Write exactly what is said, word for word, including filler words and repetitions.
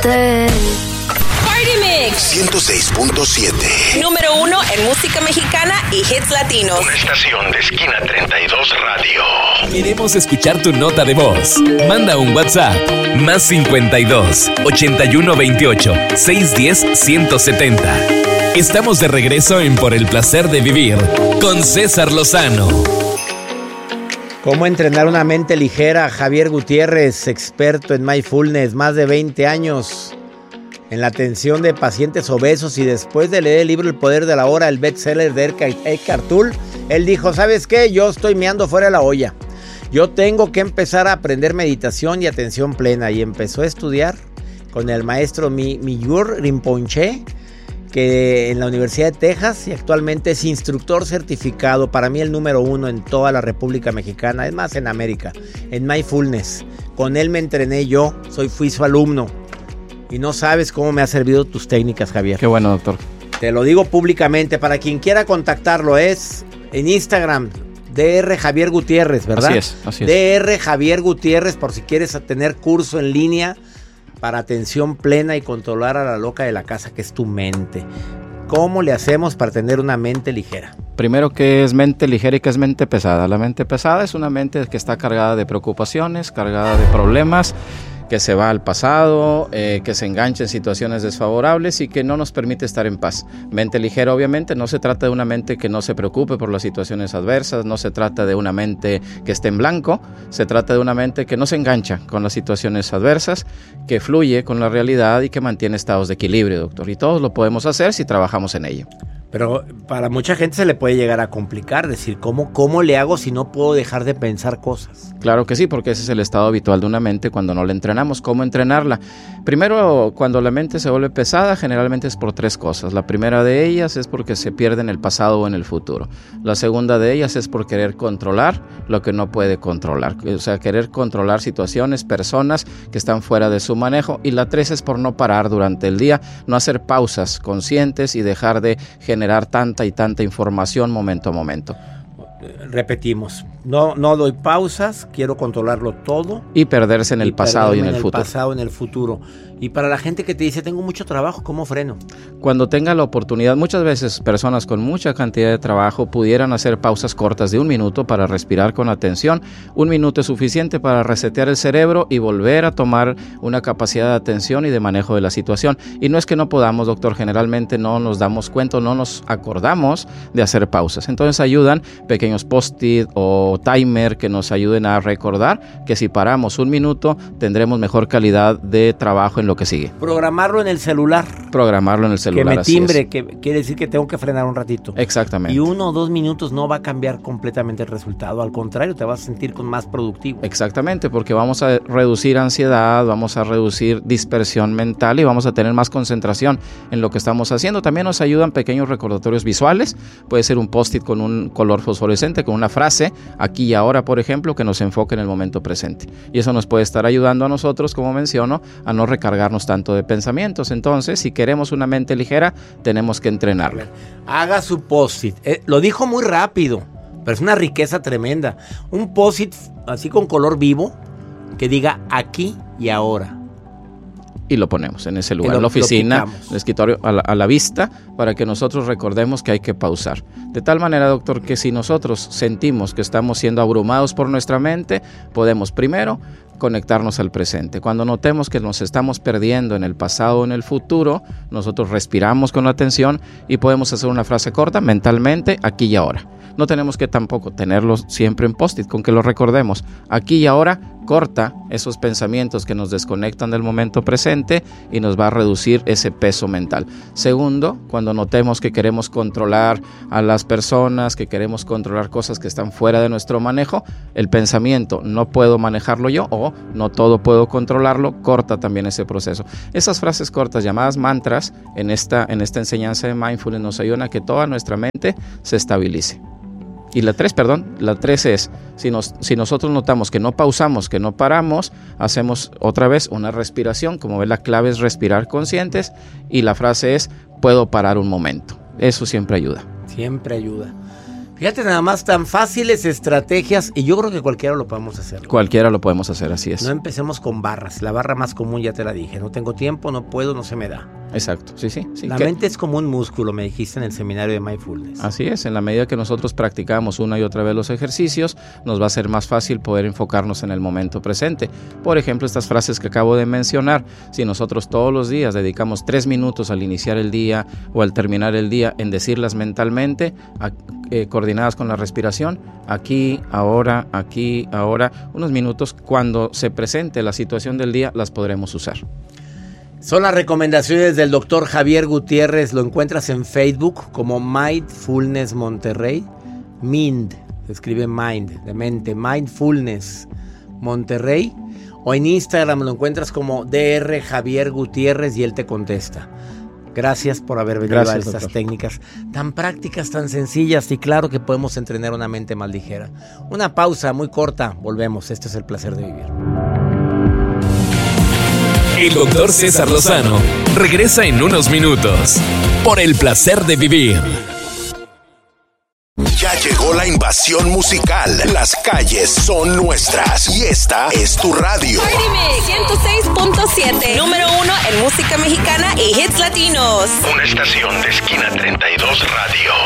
suerte. Party Mix ciento seis punto siete. Número uno en música mexicana y hits latinos. Una estación de Esquina treinta y dos Radio. Queremos escuchar tu nota de voz. Manda un WhatsApp. Más cincuenta y dos, ochenta y uno veintiocho, seiscientos diez, ciento setenta. Estamos de regreso en Por el Placer de Vivir con César Lozano. ¿Cómo entrenar una mente ligera? Javier Gutiérrez, experto en mindfulness, más de veinte años en la atención de pacientes obesos, y después de leer el libro El Poder de la Hora, el bestseller de Eckhart Tolle, él dijo, ¿sabes qué? Yo estoy meando fuera de la olla. Yo tengo que empezar a aprender meditación y atención plena. Y empezó a estudiar con el maestro Migyur Rinpoche, que en la Universidad de Texas, y actualmente es instructor certificado, para mí el número uno en toda la República Mexicana, es más en América, en mindfulness. Con él me entrené yo, soy, fui su alumno. Y no sabes cómo me ha servido tus técnicas, Javier. Qué bueno, doctor. Te lo digo públicamente, para quien quiera contactarlo, es en Instagram, D R Javier Gutiérrez, ¿verdad? Así es, así es. D R Javier Gutiérrez, por si quieres tener curso en línea para atención plena y controlar a la loca de la casa, que es tu mente. ¿Cómo le hacemos para tener una mente ligera? Primero, ¿qué es mente ligera y qué es mente pesada? La mente pesada es una mente que está cargada de preocupaciones, cargada de problemas, que se va al pasado, eh, que se engancha en situaciones desfavorables y que no nos permite estar en paz. Mente ligera, obviamente, no se trata de una mente que no se preocupe por las situaciones adversas, no se trata de una mente que esté en blanco, se trata de una mente que no se engancha con las situaciones adversas, que fluye con la realidad y que mantiene estados de equilibrio, doctor. Y todos lo podemos hacer si trabajamos en ello. Pero para mucha gente se le puede llegar a complicar, decir, ¿cómo, cómo le hago si no puedo dejar de pensar cosas? Claro que sí, porque ese es el estado habitual de una mente cuando no la entrenamos. ¿Cómo entrenarla? Primero, cuando la mente se vuelve pesada, generalmente es por tres cosas. La primera de ellas es porque se pierde en el pasado o en el futuro. La segunda de ellas es por querer controlar lo que no puede controlar. O sea, querer controlar situaciones, personas que están fuera de su manejo. Y la tres es por no parar durante el día, no hacer pausas conscientes y dejar de generar generar tanta y tanta información momento a momento. Repetimos, no, no doy pausas, quiero controlarlo todo. Y perderse en el pasado y en el futuro. En el pasado, en el futuro. Y para la gente que te dice, tengo mucho trabajo, ¿cómo freno? Cuando tenga la oportunidad, muchas veces personas con mucha cantidad de trabajo pudieran hacer pausas cortas de un minuto para respirar con atención. Un minuto es suficiente para resetear el cerebro y volver a tomar una capacidad de atención y de manejo de la situación. Y no es que no podamos, doctor, generalmente no nos damos cuenta, no nos acordamos de hacer pausas. Entonces ayudan pequeños post-it o timer que nos ayuden a recordar que si paramos un minuto tendremos mejor calidad de trabajo en lo que sigue. Programarlo en el celular. Programarlo en el celular. Que me timbre, que quiere decir que tengo que frenar un ratito. Exactamente. Y uno o dos minutos no va a cambiar completamente el resultado. Al contrario, te vas a sentir con más productivo. Exactamente, porque vamos a reducir ansiedad, vamos a reducir dispersión mental y vamos a tener más concentración en lo que estamos haciendo. También nos ayudan pequeños recordatorios visuales. Puede ser un post-it con un color fosforescente, con una frase, aquí y ahora, por ejemplo, que nos enfoque en el momento presente. Y eso nos puede estar ayudando a nosotros, como menciono, a no recargarnos tanto de pensamientos. Entonces, si queremos una mente ligera, tenemos que entrenarla. Haga su post-it. Eh, lo dijo muy rápido, pero es una riqueza tremenda. Un post-it así con color vivo que diga aquí y ahora. Y lo ponemos en ese lugar, lo, en la oficina, en el escritorio, a la, a la vista, para que nosotros recordemos que hay que pausar. De tal manera, doctor, que si nosotros sentimos que estamos siendo abrumados por nuestra mente, podemos primero conectarnos al presente. Cuando notemos que nos estamos perdiendo en el pasado o en el futuro, nosotros respiramos con atención y podemos hacer una frase corta mentalmente, aquí y ahora. No tenemos que tampoco tenerlo siempre en post-it, con que lo recordemos. Aquí y ahora corta esos pensamientos que nos desconectan del momento presente y nos va a reducir ese peso mental. Segundo, cuando notemos que queremos controlar a las personas, que queremos controlar cosas que están fuera de nuestro manejo, el pensamiento no puedo manejarlo yo o no todo puedo controlarlo, corta también ese proceso. Esas frases cortas llamadas mantras en esta, en esta enseñanza de mindfulness nos ayudan a que toda nuestra mente se estabilice. Y la tres, perdón, la tres es, si, nos, si nosotros notamos que no pausamos, que no paramos, hacemos otra vez una respiración. Como ves, la clave es respirar conscientes y la frase es, puedo parar un momento. Eso siempre ayuda. Siempre ayuda. Fíjate nada más, tan fáciles estrategias y yo creo que cualquiera lo podemos hacer. Cualquiera lo podemos hacer, así es. No empecemos con barras. La barra más común ya te la dije. No tengo tiempo, no puedo, no se me da. Exacto, sí, sí. sí la que... mente es como un músculo, me dijiste en el seminario de Mindfulness. Así es, en la medida que nosotros practicamos una y otra vez los ejercicios, nos va a ser más fácil poder enfocarnos en el momento presente. Por ejemplo, estas frases que acabo de mencionar, si nosotros todos los días dedicamos tres minutos al iniciar el día o al terminar el día en decirlas mentalmente, a, eh, coordinadas con la respiración, aquí, ahora, aquí, ahora, unos minutos, cuando se presente la situación del día, las podremos usar. Son las recomendaciones del doctor Javier Gutiérrez. Lo encuentras en Facebook como Mindfulness Monterrey. Mind, se escribe Mind, de mente. Mindfulness Monterrey. O en Instagram lo encuentras como D R Javier Gutiérrez y él te contesta. Gracias por haber venido a estas doctor. Técnicas tan prácticas, tan sencillas y claro que podemos entrenar una mente más ligera. Una pausa muy corta. Volvemos. Este es el placer de vivir. El doctor César Lozano regresa en unos minutos por el placer de vivir. Ya llegó la invasión musical. Las calles son nuestras y esta es tu radio. Party Mix ciento seis punto siete, número uno en música mexicana y hits latinos. Una estación de Esquina treinta y dos Radio.